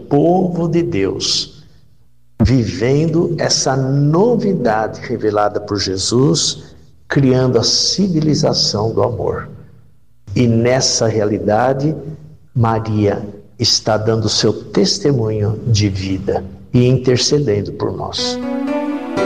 povo de Deus, vivendo essa novidade revelada por Jesus, criando a civilização do amor. E nessa realidade, Maria está dando seu testemunho de vida e intercedendo por nós.